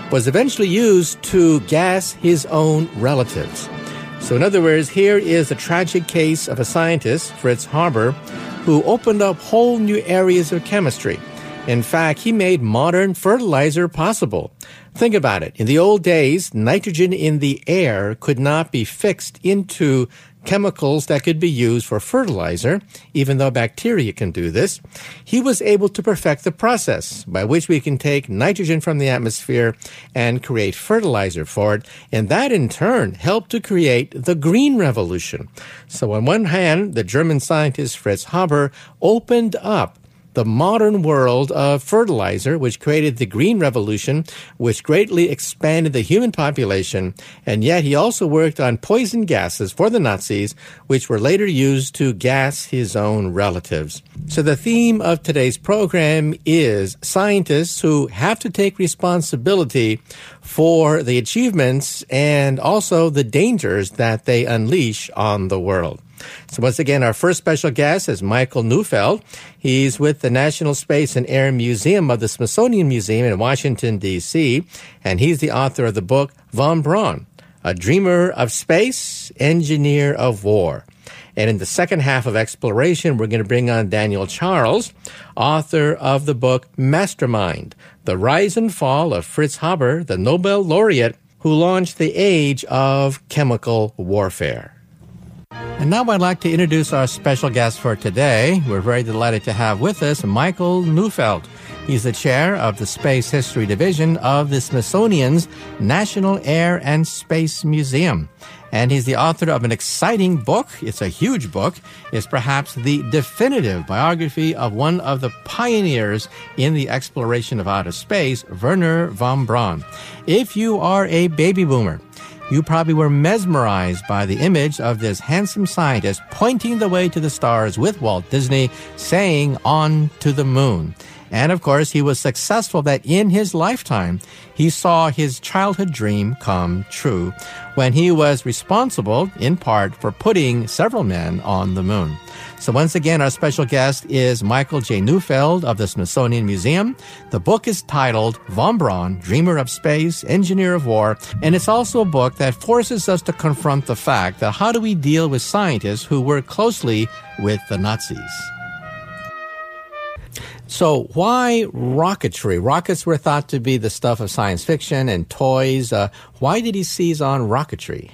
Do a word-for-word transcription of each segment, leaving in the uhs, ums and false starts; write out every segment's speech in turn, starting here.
was eventually used to gas his own relatives. So in other words, here is the tragic case of a scientist, Fritz Haber, who opened up whole new areas of chemistry. In fact, he made modern fertilizer possible. Think about it. In the old days, nitrogen in the air could not be fixed into chemicals that could be used for fertilizer, even though bacteria can do this. He was able to perfect the process by which we can take nitrogen from the atmosphere and create fertilizer for it, and that in turn helped to create the Green Revolution. So on one hand, the German scientist Fritz Haber opened up the modern world of fertilizer, which created the Green Revolution, which greatly expanded the human population, and yet he also worked on poison gases for the Nazis, which were later used to gas his own relatives. So the theme of today's program is scientists who have to take responsibility for the achievements and also the dangers that they unleash on the world. So once again, our first special guest is Michael Neufeld. He's with the National Space and Air Museum of the Smithsonian Museum in Washington, D C, and he's the author of the book Von Braun, A Dreamer of Space, Engineer of War. And in the second half of Exploration, we're going to bring on Daniel Charles, author of the book Mastermind, The Rise and Fall of Fritz Haber, the Nobel laureate who launched the age of chemical warfare. And now I'd like to introduce our special guest for today. We're very delighted to have with us Michael Neufeld. He's the chair of the Space History Division of the Smithsonian's National Air and Space Museum. And he's the author of an exciting book. It's a huge book. It's perhaps the definitive biography of one of the pioneers in the exploration of outer space, Wernher von Braun. If you are a baby boomer, you probably were mesmerized by the image of this handsome scientist pointing the way to the stars with Walt Disney, saying, "On to the moon." And of course, he was successful that in his lifetime, he saw his childhood dream come true when he was responsible, in part, for putting several men on the moon. So once again, our special guest is Michael J. Neufeld of the Smithsonian Museum. The book is titled Von Braun, Dreamer of Space, Engineer of War, and it's also a book that forces us to confront the fact that how do we deal with scientists who work closely with the Nazis? So why rocketry? Rockets were thought to be the stuff of science fiction and toys. Uh, why did he seize on rocketry?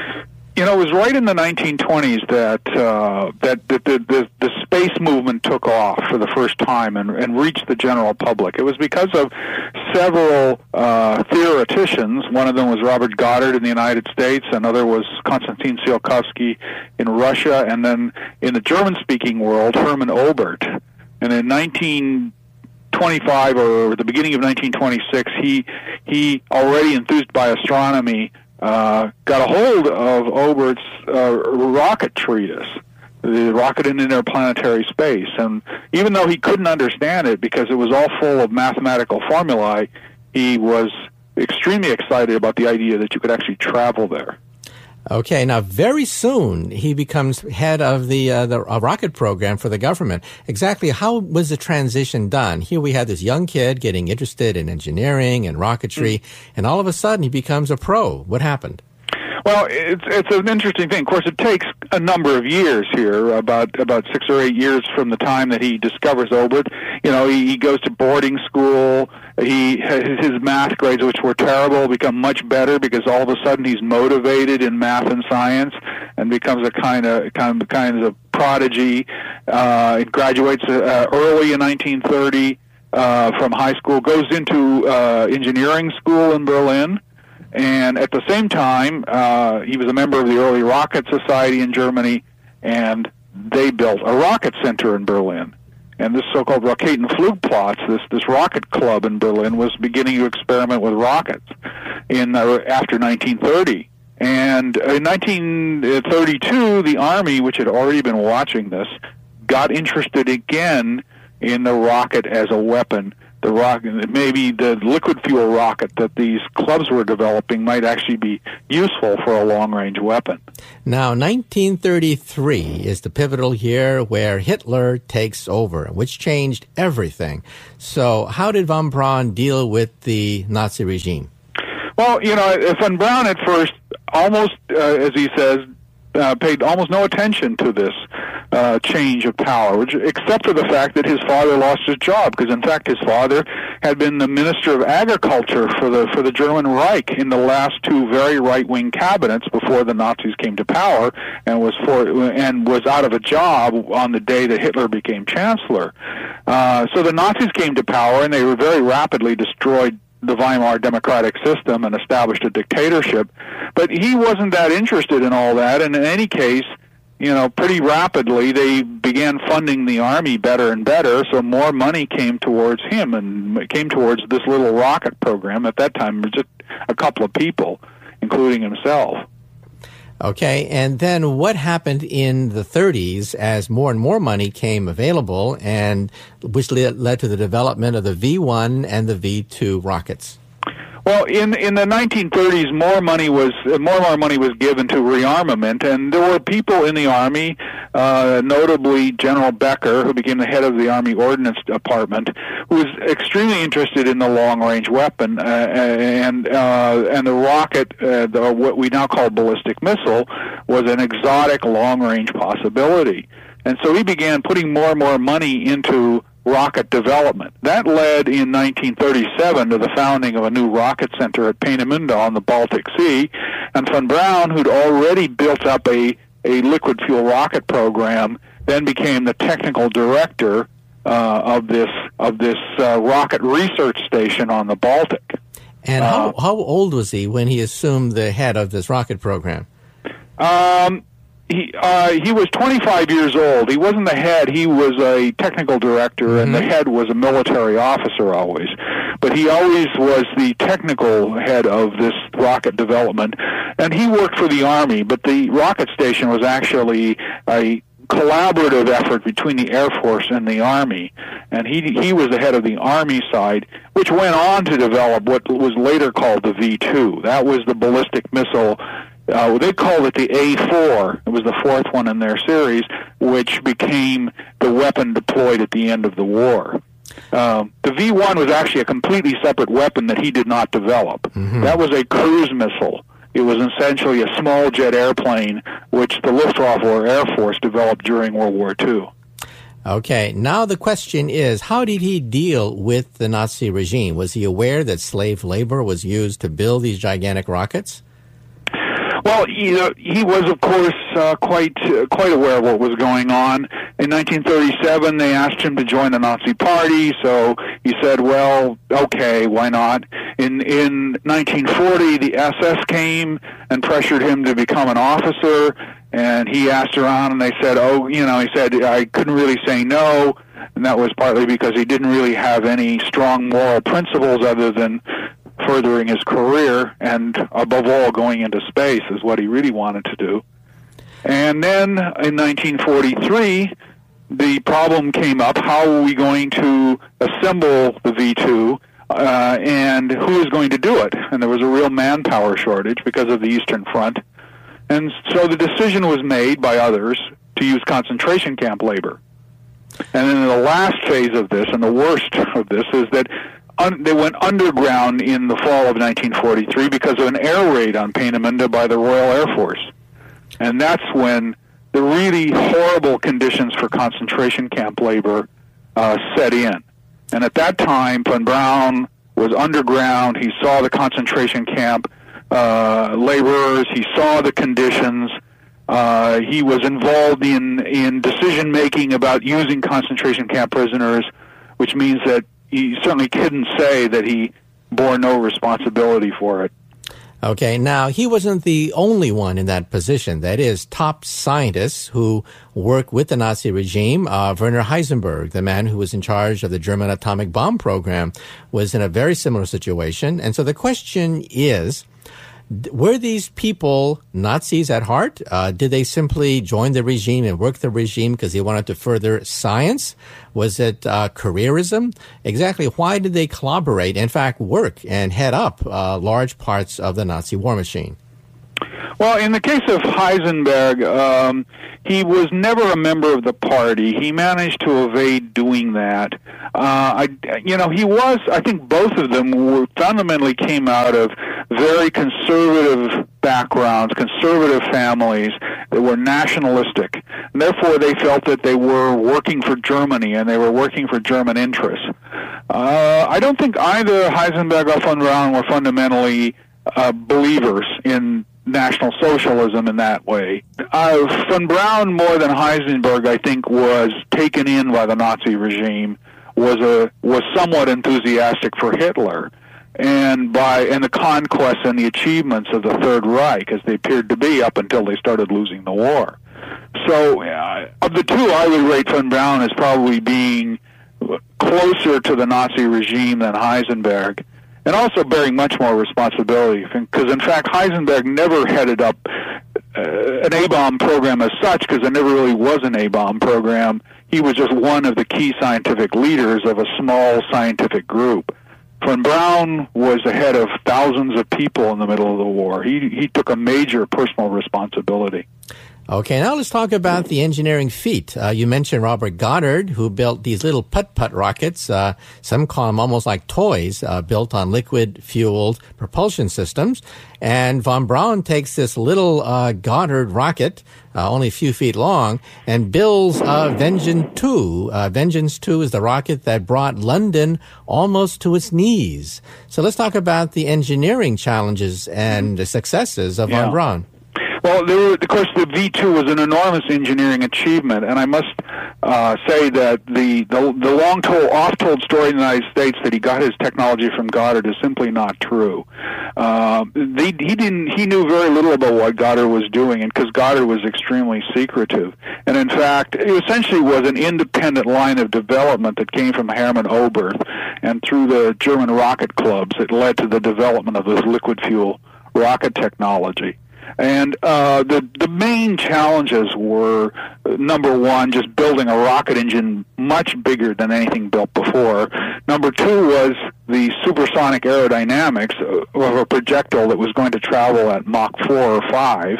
You know, it was right in the nineteen twenties that uh, that the, the, the, the space movement took off for the first time and, and reached the general public. It was because of several uh, theoreticians. One of them was Robert Goddard in the United States. Another was Konstantin Tsiolkovsky in Russia. And then in the German-speaking world, Hermann Oberth. And in nineteen twenty-five, or the beginning of nineteen twenty-six, he he already enthused by astronomy, uh, got a hold of Oberth's uh, rocket treatise, the Rocket in Interplanetary Space. And even though he couldn't understand it because it was all full of mathematical formulae, he was extremely excited about the idea that you could actually travel there. Okay, now very soon he becomes head of the uh, the uh, rocket program for the government. Exactly how was the transition done? Here we had this young kid getting interested in engineering and rocketry, mm-hmm. and all of a sudden he becomes a pro. What happened? Well, it's it's an interesting thing. Of course, it takes a number of years here, about about six or eight years from the time that he discovers Oberth. You know, he, he goes to boarding school. He his math grades, which were terrible, become much better because all of a sudden he's motivated in math and science and becomes a kind of kind of kind of prodigy. Uh, he graduates uh, early in nineteen thirty uh, from high school, goes into uh, engineering school in Berlin. And at the same time, uh, he was a member of the early Rocket Society in Germany, and they built a rocket center in Berlin. And this so-called Raketenflugplatz, this this rocket club in Berlin, was beginning to experiment with rockets in uh, after nineteen thirty. And in nineteen thirty-two, the Army, which had already been watching this, got interested again in the rocket as a weapon. The rocket, maybe the liquid fuel rocket that these clubs were developing might actually be useful for a long-range weapon. Now, nineteen thirty-three is the pivotal year where Hitler takes over, which changed everything. So how did von Braun deal with the Nazi regime? Well, you know, Von Braun at first almost, uh, as he says, uh, paid almost no attention to this uh, change of power, which, except for the fact that his father lost his job, because in fact his father had been the Minister of Agriculture for the for the German Reich in the last two very right-wing cabinets before the Nazis came to power, and was for and was out of a job on the day that Hitler became chancellor. Uh, so the Nazis came to power, and they were very rapidly destroyed the Weimar democratic system and established a dictatorship. But he wasn't that interested in all that, and in any case, you know, pretty rapidly they began funding the army better and better, so more money came towards him and came towards this little rocket program. At that time, it was just a couple of people, including himself. Okay, and then what happened in the thirties as more and more money came available, and which led, led to the development of the V one and the V two rockets? Well, in in the nineteen thirties, more money was more and more money was given to rearmament, and there were people in the Army, uh, notably General Becker, who became the head of the Army Ordnance Department, who was extremely interested in the long-range weapon, uh, and uh, and the rocket, uh, the, what we now call ballistic missile, was an exotic long-range possibility, and so he began putting more and more money into rocket development. That led in nineteen thirty-seven to the founding of a new rocket center at Peenemünde on the Baltic Sea, and Von Braun, who'd already built up a, a liquid fuel rocket program, then became the technical director uh, of this of this uh, rocket research station on the Baltic. And how, uh, how old was he when he assumed the head of this rocket program? Um, He uh, he was twenty-five years old. He wasn't the head. He was a technical director, mm-hmm. and the head was a military officer always. But he always was the technical head of this rocket development, and he worked for the Army. But the rocket station was actually a collaborative effort between the Air Force and the Army, and he he was the head of the Army side, which went on to develop what was later called the V two. That was the ballistic missile. Uh, they called it the A four. It was the fourth one in their series, which became the weapon deployed at the end of the war. Um, the V one was actually a completely separate weapon that he did not develop. Mm-hmm. That was a cruise missile. It was essentially a small jet airplane, which the Luftwaffe or Air Force developed during World War Two. Okay, now the question is, how did he deal with the Nazi regime? Was he aware that slave labor was used to build these gigantic rockets? Well, you know, he was, of course, uh, quite uh, quite aware of what was going on. In nineteen thirty-seven, they asked him to join the Nazi Party, so he said, well, okay, why not? In in nineteen forty, the S S came and pressured him to become an officer, and he asked around, and they said, oh, you know, he said, I couldn't really say no, and that was partly because he didn't really have any strong moral principles other than furthering his career, and above all, going into space is what he really wanted to do. And then in nineteen forty-three, the problem came up, how are we going to assemble the V two, uh, and who is going to do it? And there was a real manpower shortage because of the Eastern Front. And so the decision was made by others to use concentration camp labor. And then the last phase of this, and the worst of this, is that Un- they went underground in the fall of nineteen forty-three because of an air raid on Peenemünde by the Royal Air Force. And that's when the really horrible conditions for concentration camp labor uh, set in. And at that time, Von Braun was underground. He saw the concentration camp uh, laborers. He saw the conditions. Uh, he was involved in, in decision-making about using concentration camp prisoners, which means that he certainly couldn't say that he bore no responsibility for it. Okay, now he wasn't the only one in that position. That is, top scientists who worked with the Nazi regime, uh, Werner Heisenberg, the man who was in charge of the German atomic bomb program, was in a very similar situation. And so the question is, were these people Nazis at heart? Uh, did they simply join the regime and work the regime because they wanted to further science? Was it uh, careerism? Exactly why did they collaborate, in fact, work and head up uh, large parts of the Nazi war machine? Well, in the case of Heisenberg, um, he was never a member of the party. He managed to evade doing that. Uh, I, you know, he was, I think both of them were fundamentally came out of very conservative backgrounds, conservative families that were nationalistic. And therefore, they felt that they were working for Germany and they were working for German interests. Uh, I don't think either Heisenberg or von Braun were fundamentally uh, believers in National Socialism in that way. Uh, von Braun, more than Heisenberg, I think, was taken in by the Nazi regime, was a was somewhat enthusiastic for Hitler, and by and the conquests and the achievements of the Third Reich, as they appeared to be up until they started losing the war. So, uh, of the two, I would rate von Braun as probably being closer to the Nazi regime than Heisenberg, and also bearing much more responsibility, because in fact Heisenberg never headed up uh, an A-bomb program as such, because there never really was an A-bomb program. He was just one of the key scientific leaders of a small scientific group. Von Braun was the head of thousands of people in the middle of the war. He, he took a major personal responsibility. Okay, now let's talk about the engineering feat. Uh, you mentioned Robert Goddard, who built these little putt-putt rockets. Uh, some call them almost like toys, uh, built on liquid-fueled propulsion systems. And von Braun takes this little uh, Goddard rocket, uh, only a few feet long, and builds uh, Vengeance two. Uh, Vengeance two is the rocket that brought London almost to its knees. So let's talk about the engineering challenges and the successes of yeah. von Braun. Well, there were, of course, the V two was an enormous engineering achievement, and I must uh, say that the the, the long-told, oft-told story in the United States that he got his technology from Goddard is simply not true. Uh, he, he didn't. He knew very little about what Goddard was doing, and because Goddard was extremely secretive, and in fact, it essentially was an independent line of development that came from Hermann Oberth, and through the German rocket clubs, it led to the development of this liquid fuel rocket technology. And uh, the the main challenges were, uh, number one, just building a rocket engine much bigger than anything built before. Number two was the supersonic aerodynamics of a projectile that was going to travel at Mach four or five.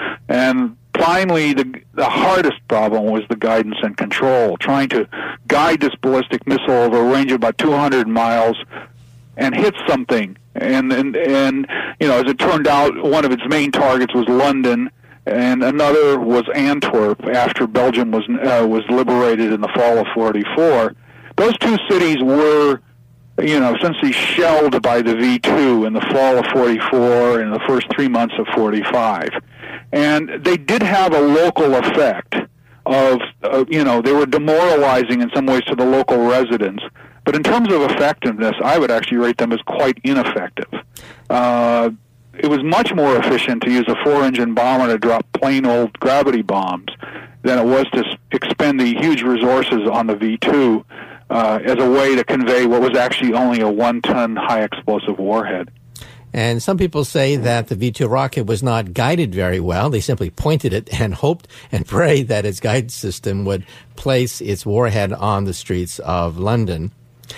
And finally, the, the hardest problem was the guidance and control, trying to guide this ballistic missile over a range of about two hundred miles and hit something. And, and, and, you know, as it turned out, one of its main targets was London, and another was Antwerp after Belgium was uh, was liberated in the fall of forty-four. Those two cities were, you know, essentially shelled by the V two in the fall of forty-four and the first three months of forty-five. And they did have a local effect of, uh, you know, they were demoralizing in some ways to the local residents. But in terms of effectiveness, I would actually rate them as quite ineffective. Uh, it was much more efficient to use a four-engine bomber to drop plain old gravity bombs than it was to expend the huge resources on the V two uh, as a way to convey what was actually only a one-ton high-explosive warhead. And some people say that the V two rocket was not guided very well. They simply pointed it and hoped and prayed that its guidance system would place its warhead on the streets of London.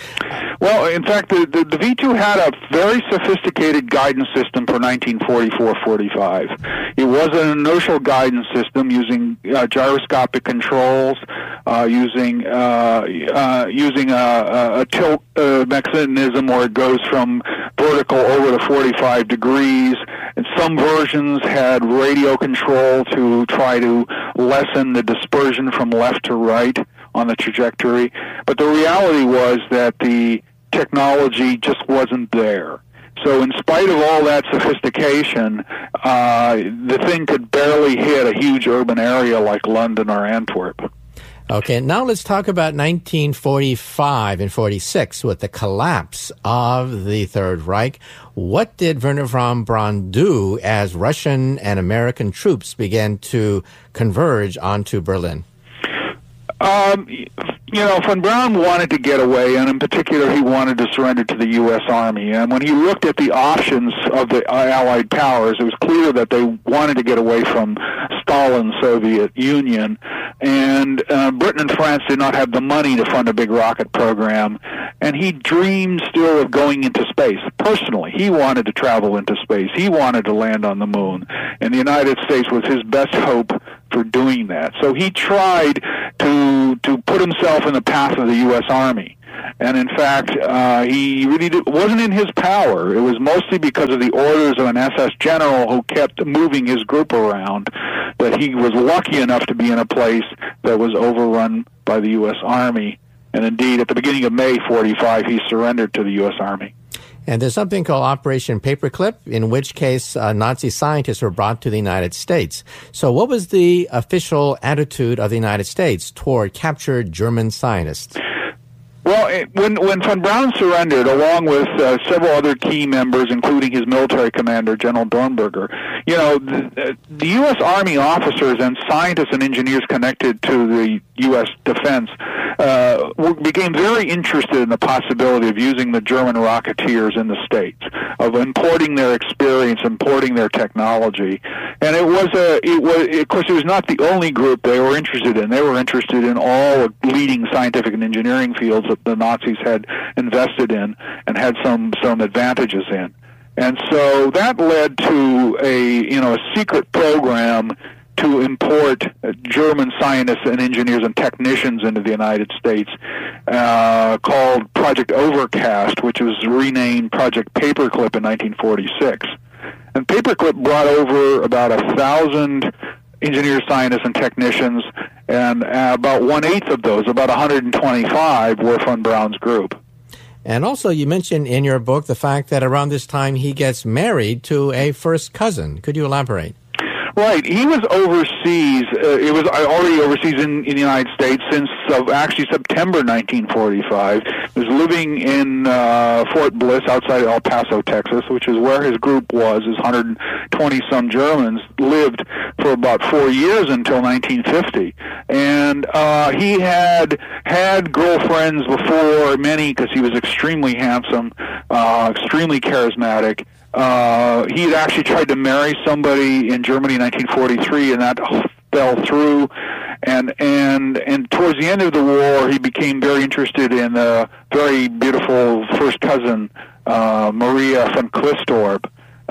Well, in fact, the, the, the V two had a very sophisticated guidance system for nineteen forty-four forty-five. It was an inertial guidance system using uh, gyroscopic controls, uh, using uh, uh, using a, a, a tilt uh, mechanism where it goes from vertical over to forty-five degrees. And some versions had radio control to try to lessen the dispersion from left to right on the trajectory. But the reality was that the technology just wasn't there. So in spite of all that sophistication, uh, the thing could barely hit a huge urban area like London or Antwerp. Okay, now let's talk about nineteen forty-five and forty-six with the collapse of the Third Reich. What did Wernher von Braun do as Russian and American troops began to converge onto Berlin? Um, you know, von Braun wanted to get away, and in particular, he wanted to surrender to the U S Army. And when he looked at the options of the Allied powers, it was clear that they wanted to get away from Stalin's Soviet Union. And uh, Britain and France did not have the money to fund a big rocket program. And he dreamed still of going into space. Personally, he wanted to travel into space. He wanted to land on the moon. And the United States was his best hope for doing that. So he tried to to put himself in the path of the U S Army. And in fact, uh, he really did, wasn't in his power. It was mostly because of the orders of an S S general who kept moving his group around that he was lucky enough to be in a place that was overrun by the U S Army. And indeed, at the beginning of May forty-five, he surrendered to the U S Army. And there's something called Operation Paperclip, in which case uh, Nazi scientists were brought to the United States. So what was the official attitude of the United States toward captured German scientists? Well, it, when when von Braun surrendered, along with uh, several other key members, including his military commander, General Dornberger, you know, the, the U S Army officers and scientists and engineers connected to the U S defense uh, became very interested in the possibility of using the German rocketeers in the States, of importing their experience, importing their technology. And it was a, it was, of course, it was not the only group they were interested in. They were interested in all leading scientific and engineering fields that the Nazis had invested in and had some some advantages in. And so that led to a, you know, a secret program to import German scientists and engineers and technicians into the United States uh, called Project Overcast, which was renamed Project Paperclip in nineteen forty-six. And Paperclip brought over about a thousand engineers, scientists, and technicians, and uh, about one-eighth of those, about one hundred twenty-five, were von Braun's group. And also, you mentioned in your book the fact that around this time he gets married to a first cousin. Could you elaborate? Right. He was overseas. Uh, it was already overseas in, in the United States since uh, actually September nineteen forty-five. He was living in uh, Fort Bliss outside El Paso, Texas, which is where his group was. His one hundred twenty-some Germans lived for about four years until nineteen fifty. And uh, he had had girlfriends before, many, because he was extremely handsome, uh, extremely charismatic. Uh, he had actually tried to marry somebody in Germany in nineteen forty-three, and that fell through. And and and towards the end of the war, he became very interested in a very beautiful first cousin, uh, Maria von Clistorp,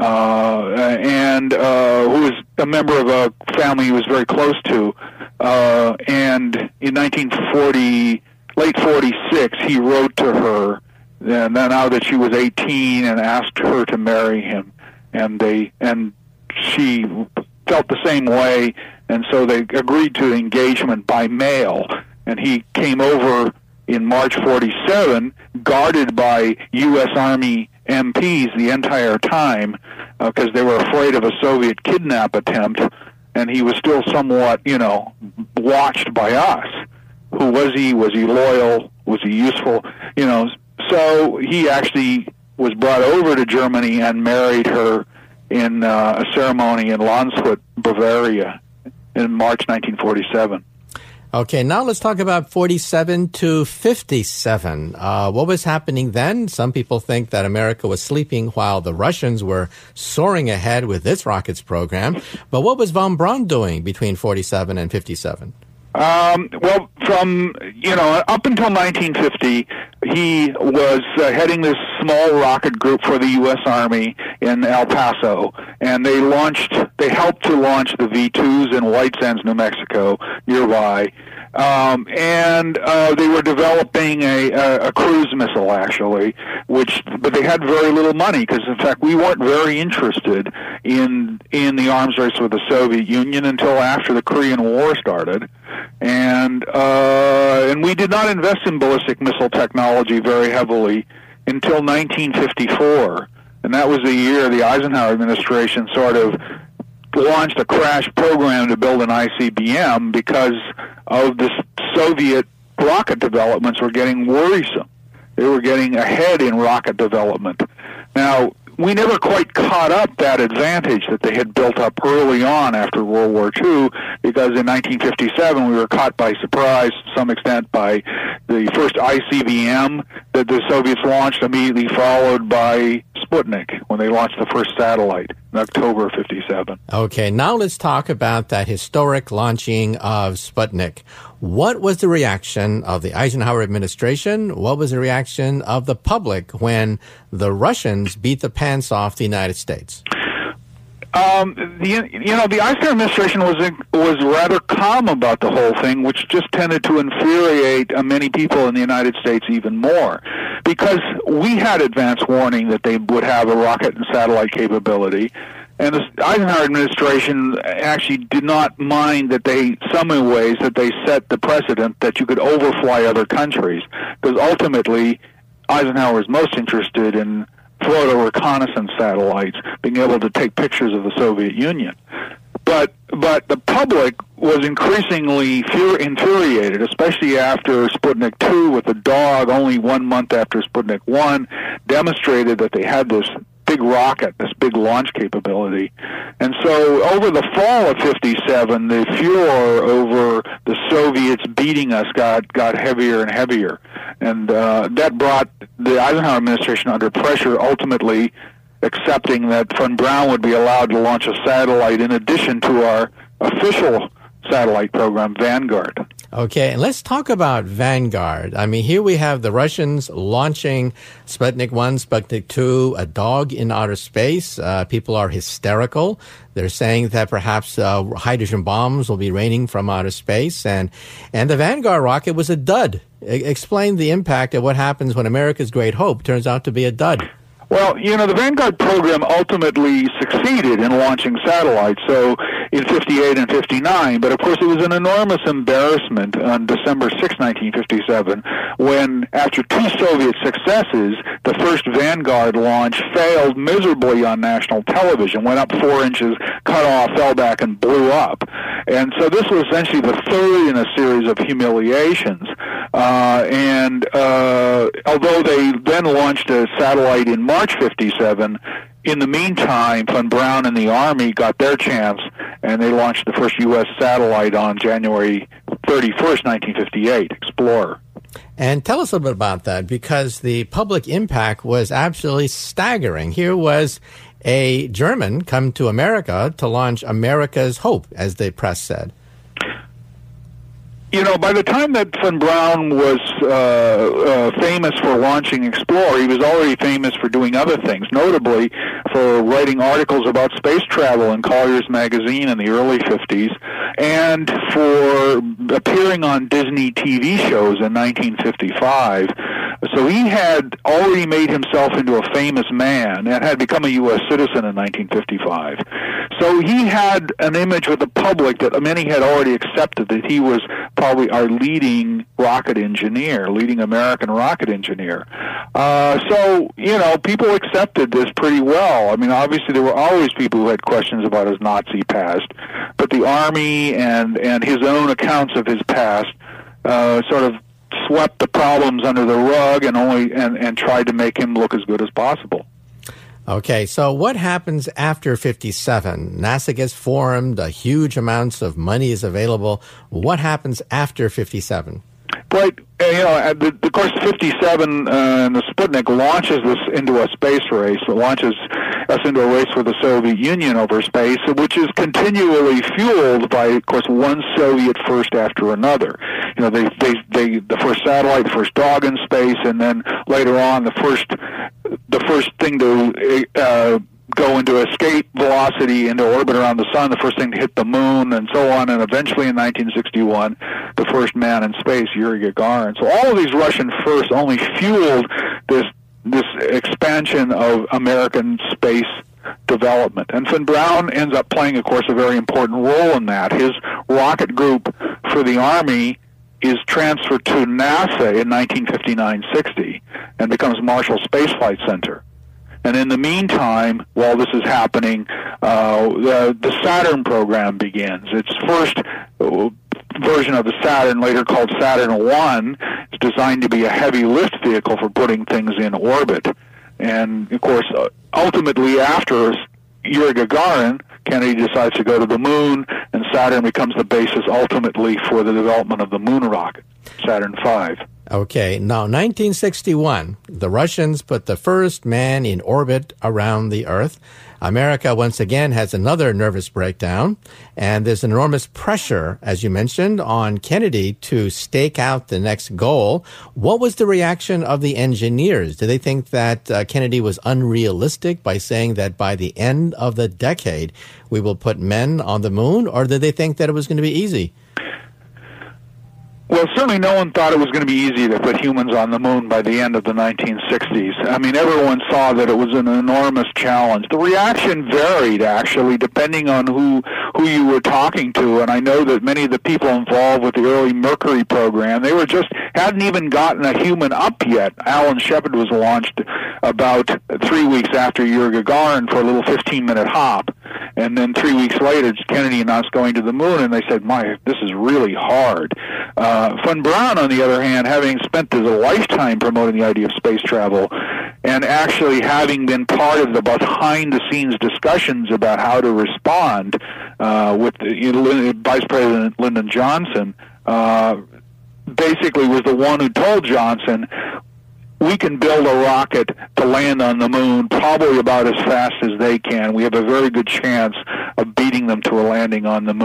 uh, and uh, who was a member of a family he was very close to. Uh, and in nineteen forty, late forty-six, he wrote to her. And then now that she was eighteen, and asked her to marry him, and they and she felt the same way, and so they agreed to engagement by mail. And he came over in March forty-seven, guarded by U S Army M Ps the entire time, because uh, they were afraid of a Soviet kidnap attempt, and he was still somewhat, you know, watched by us. Who was he? Was he loyal? Was he useful? You know. So he actually was brought over to Germany and married her in uh, a ceremony in Landshut, Bavaria, in March nineteen forty-seven. Okay, now let's talk about forty-seven to fifty-seven. Uh, what was happening then? Some people think that America was sleeping while the Russians were soaring ahead with its rockets program. But what was von Braun doing between forty-seven and fifty-seven? Um, well, from, you know, up until nineteen fifty, he was uh, heading this small rocket group for the U S Army in El Paso, and they launched, they helped to launch the V twos in White Sands, New Mexico, nearby. Um, and uh, they were developing a, a, a cruise missile, actually, which, but they had very little money, because, in fact, we weren't very interested in in the arms race with the Soviet Union until after the Korean War started. And uh, and we did not invest in ballistic missile technology very heavily until nineteen fifty-four. And that was the year the Eisenhower administration sort of launched a crash program to build an I C B M because of the Soviet rocket developments were getting worrisome. They were getting ahead in rocket development. Now, we never quite caught up that advantage that they had built up early on after World War Two, because in nineteen fifty-seven we were caught by surprise to some extent by the first I C B M that the Soviets launched, immediately followed by Sputnik when they launched the first satellite in October of fifty-seven. Okay, now let's talk about that historic launching of Sputnik. What was the reaction of the Eisenhower administration? What was the reaction of the public when the Russians beat the pants off the United States? Um, the you know the Eisenhower administration was was rather calm about the whole thing, which just tended to infuriate uh, many people in the United States even more, because we had advance warning that they would have a rocket and satellite capability, and the Eisenhower administration actually did not mind that they, some ways, that they set the precedent that you could overfly other countries, because ultimately Eisenhower was most interested in Florida reconnaissance satellites, being able to take pictures of the Soviet Union. But but the public was increasingly fur- infuriated, especially after Sputnik two, with the dog only one month after Sputnik one, demonstrated that they had this big rocket, this big launch capability. And so over the fall of fifty-seven, the furor over the Soviets beating us got, got heavier and heavier. And uh, that brought the Eisenhower administration under pressure, ultimately accepting that von Braun would be allowed to launch a satellite in addition to our official satellite program, Vanguard. Okay, and let's talk about Vanguard. I mean, here we have the Russians launching Sputnik one, Sputnik two, a dog in outer space. Uh, people are hysterical. They're saying that perhaps uh, hydrogen bombs will be raining from outer space. And, and the Vanguard rocket was a dud. I- explain the impact of what happens when America's great hope turns out to be a dud. Well, you know, the Vanguard program ultimately succeeded in launching satellites, so in fifty-eight and fifty-nine, but of course it was an enormous embarrassment on December sixth, nineteen fifty-seven, when, after two Soviet successes, the first Vanguard launch failed miserably on national television, went up four inches, cut off, fell back, and blew up. And so this was essentially the third in a series of humiliations. Uh, and uh, although they then launched a satellite in March fifty-seven, in the meantime, von Braun and the Army got their chance, and they launched the first U S satellite on January thirty-first, nineteen fifty-eight, Explorer. And tell us a little bit about that, because the public impact was absolutely staggering. Here was a German come to America to launch America's hope, as the press said. You know, by the time that von Braun was uh, uh, famous for launching Explorer, he was already famous for doing other things, notably for writing articles about space travel in Collier's magazine in the early fifties, and for appearing on Disney T V shows in nineteen fifty-five. So he had already made himself into a famous man and had become a U S citizen in nineteen fifty-five. So he had an image with the public that many had already accepted, that he was probably our leading rocket engineer, leading American rocket engineer. Uh, so, you know, people accepted this pretty well. I mean, obviously there were always people who had questions about his Nazi past, but the Army and, and his own accounts of his past uh, sort of swept the problems under the rug and only and, and tried to make him look as good as possible. Okay, so what happens after fifty-seven? NASA gets formed, a huge amounts of money is available. What happens after fifty-seven? Right, uh, you know, at the, of course, fifty-seven uh, and the Sputnik launches us into a space race. It launches us into a race with the Soviet Union over space, which is continually fueled by, of course, one Soviet first after another. You know, they, they, they, the first satellite, the first dog in space, and then later on, the first, the first thing to uh, go into escape velocity into orbit around the sun, the first thing to hit the moon, and so on, and eventually in nineteen sixty-one, the first man in space, Yuri Gagarin. So all of these Russian firsts only fueled this this expansion of American space development. And von Braun ends up playing, of course, a very important role in that. His rocket group for the Army is transferred to NASA in nineteen fifty-nine sixty and becomes Marshall Space Flight Center. And in the meantime, while this is happening, uh, the, the Saturn program begins. Its first uh, version of the Saturn, later called Saturn one, is designed to be a heavy lift vehicle for putting things in orbit. And, of course, uh, ultimately after Yuri Gagarin, Kennedy decides to go to the moon, and Saturn becomes the basis ultimately for the development of the moon rocket, Saturn five. Okay, now nineteen sixty-one, the Russians put the first man in orbit around the Earth. America, once again, has another nervous breakdown, and there's enormous pressure, as you mentioned, on Kennedy to stake out the next goal. What was the reaction of the engineers? Did they think that uh, Kennedy was unrealistic by saying that by the end of the decade, we will put men on the moon, or did they think that it was going to be easy? Well, certainly no one thought it was going to be easy to put humans on the moon by the end of the nineteen sixties. I mean, everyone saw that it was an enormous challenge. The reaction varied, actually, depending on who who you were talking to. And I know that many of the people involved with the early Mercury program, they were just hadn't even gotten a human up yet. Alan Shepard was launched about three weeks after Yuri Gagarin for a little fifteen-minute hop. And then three weeks later, Kennedy announced going to the moon, and they said, my, this is really hard. Uh, Von Braun, on the other hand, having spent his lifetime promoting the idea of space travel and actually having been part of the behind-the-scenes discussions about how to respond uh, with the, you know, Vice President Lyndon Johnson, uh, basically was the one who told Johnson, we can build a rocket to land on the moon probably about as fast as they can. We have a very good chance of beating them to a landing on the moon.